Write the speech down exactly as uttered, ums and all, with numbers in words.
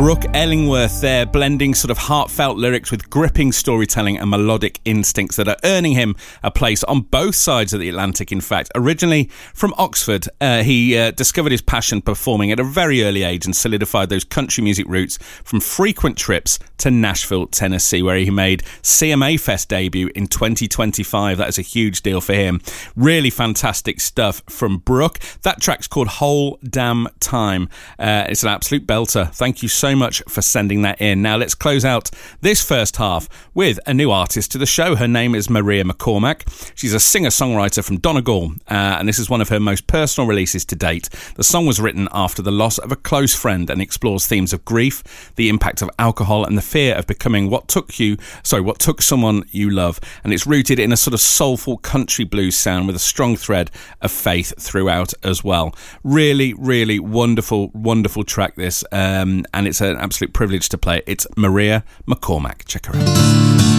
Brooke Ellingworth there, blending sort of heartfelt lyrics with gripping storytelling and melodic instincts that are earning him a place on both sides of the Atlantic, in fact. Originally from Oxford, uh, he uh, discovered his passion performing at a very early age and solidified those country music roots from frequent trips to Nashville, Tennessee, where he made C M A Fest debut in twenty twenty-five. That is a huge deal for him. Really fantastic stuff from Brooke. That track's called Whole Damn Time. Uh, it's an absolute belter. Thank you so much for sending that in. Now let's close out this first half with a new artist to the show. Her name is Maria McCormack. She's a singer-songwriter from Donegal, uh, and this is one of her most personal releases to date. The song was written after the loss of a close friend and explores themes of grief, the impact of alcohol, and the fear of becoming what took you, sorry, what took someone you love. And it's rooted in a sort of soulful country blues sound with a strong thread of faith throughout as well. Really, really wonderful, wonderful track this, um, and it's an absolute privilege to play. It's Maria McCormack. Check her out.